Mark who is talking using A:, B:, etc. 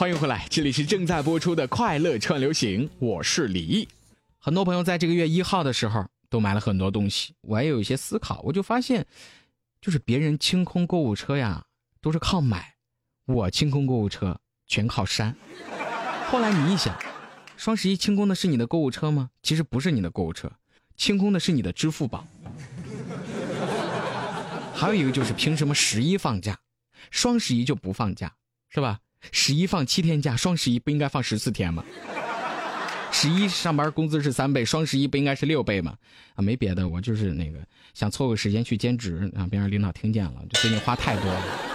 A: 欢迎回来，这里是正在播出的快乐串流行，我是李毅。很多朋友在这个月1号的时候都买了很多东西，我也有一些思考，我就发现就是别人清空购物车呀都是靠买，我清空购物车全靠删。后来你一想，双11清空的是你的购物车吗？其实不是你的购物车，清空的是你的支付宝。还有一个就是凭什么11放假，双11就不放假，是吧？11放7天假，双11不应该放14天吗？11上班工资是3倍，双11不应该是6倍吗？没别的，我就是想凑个时间去兼职，别让领导听见了，就最近花太多了。